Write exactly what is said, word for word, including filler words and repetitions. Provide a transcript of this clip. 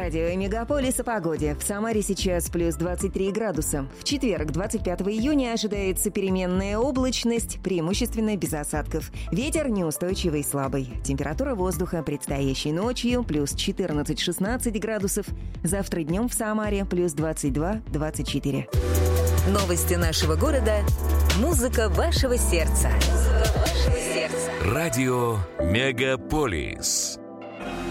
Радио Мегаполис о погоде. В Самаре сейчас плюс двадцать три градуса. В четверг, двадцать пятого июня, ожидается переменная облачность, преимущественно без осадков. Ветер неустойчивый и слабый. Температура воздуха предстоящей ночью плюс четырнадцать-шестнадцать градусов. Завтра днем в Самаре плюс двадцать два - двадцать четыре. Новости нашего города. Музыка вашего сердца. Музыка вашего сердца. Радио Мегаполис.